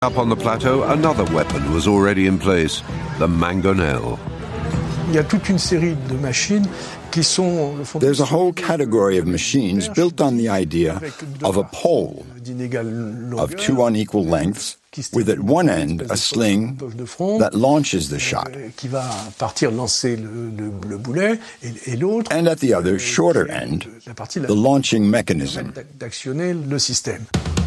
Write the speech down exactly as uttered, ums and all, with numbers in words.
Up on the plateau, another weapon was already in place, the mangonel. There's a whole category of machines built on the idea of a pole of two unequal lengths, with at one end a sling that launches the shot, and at the other, shorter end, the launching mechanism.